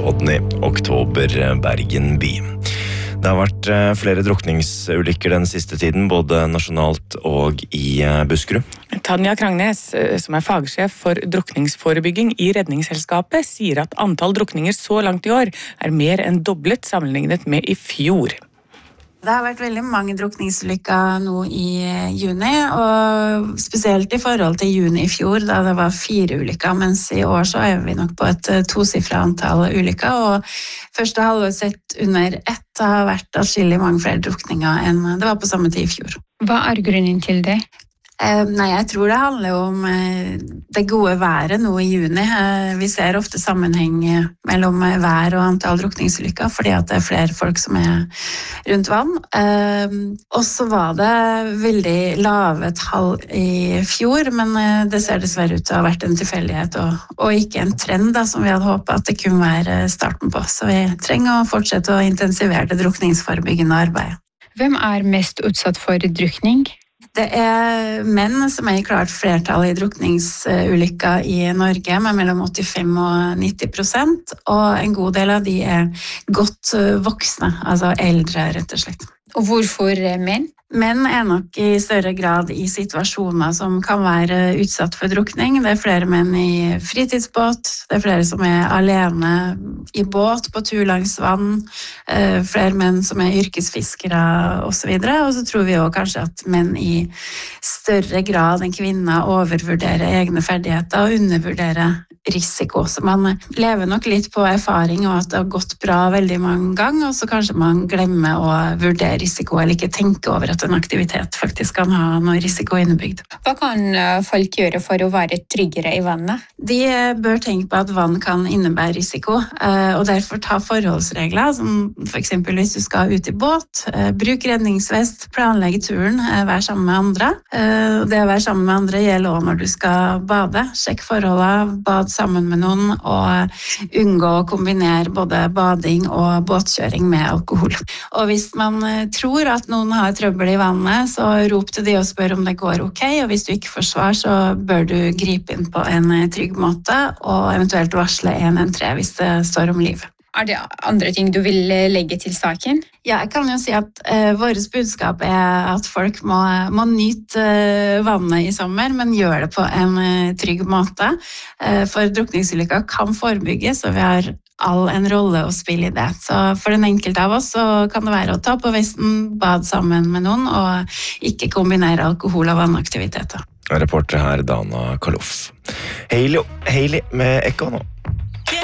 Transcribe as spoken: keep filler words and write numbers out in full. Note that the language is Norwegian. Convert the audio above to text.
Odny, oktober, Bergen by. Det har vært flere drukningsulykker den siste tiden, både nasjonalt og i Buskerud. Tanja Krangnes, som er fagsjef for drukningsforebygging i Redningsselskapet, sier at antall drukninger så langt i år er mer enn doblet sammenlignet med i fjor. Det har vært veldig mange drukningsulykker nå i juni, og spesielt i forhold til juni i fjor, da det var fire ulykker, mens i år så er vi nok på et tosifret antall ulykker, og første halvår sett under ett har vært atskillig mange flere drukninger enn det var på samme tid i fjor. Hva er grunnen til det? Eh, nei, jeg tror det handler om eh, det gode været nå i juni. Eh, vi ser ofte sammenheng mellom vær og antall drukningsulykker, fordi at det er flere folk som er rundt vann. Eh, og så var det veldig lave tall i fjor, men eh, det ser dessverre ut til å ha vært en tilfeldighet, og, og ikke en trend da, som vi hadde håpet at det kunne være starten på. Så vi trenger å fortsette å intensivere det drukningsforebyggende arbeidet. Hvem er mest utsatt for drukning? Det er menn som er i klart flertall i drukningsulykker i Norge, med mellom åttifem og nitti prosent, og en god del av de er godt voksne, altså eldre rett og slett. Og hvorfor menn? Menn er nok i større grad i situasjoner som kan være utsatt for drukning. Det er flere menn i fritidsbåt, det er flere som er alene i båt på tur langs vann, flere menn som er yrkesfiskere og så videre. Og så tror vi også kanskje at menn i større grad enn kvinner overvurderer egne ferdigheter og undervurderer risiko. Så man lever nok litt på erfaring og at det har gått bra veldig mange ganger, og så kanskje man glemmer å vurdere risiko eller ikke tenke over at en aktivitet faktisk kan ha noe risiko innebygd. Hva kan folk gjøre for å være tryggere i vannet? De bør tenke på at vann kan innebære risiko, og derfor ta forholdsregler, som for eksempel hvis du skal ut i båt, bruk redningsvest, planlegge turen, vær sammen med andre. Det å være sammen med andre gjelder også når du skal bade. Sjekk forholdene, bad sammen med noen, og unngå å kombinere både bading og båtkjøring med alkohol. Og hvis man tror at noen har trøbbel i vannet, så rop til de og spør om det går ok, og hvis du ikke får svar, så bør du gripe inn på en trygg måte, og eventuelt varsle en en tre hvis det står om liv. Er det andre ting du vil legge til saken? Ja, jeg kan jo si at uh, vårt budskap er at folk må, må nyte uh, vannet i sommer, men gjøre det på en uh, trygg måte. Uh, for drukningsulykker kan forebygges, og vi har all en rolle å spille i det. Så for den enkelte av oss så kan det være å ta på vesten, bad sammen med noen, og ikke kombinere alkohol og vannaktiviteter. Reporter her Dana Kaloff. Hailey, Hailey med Ekko nå.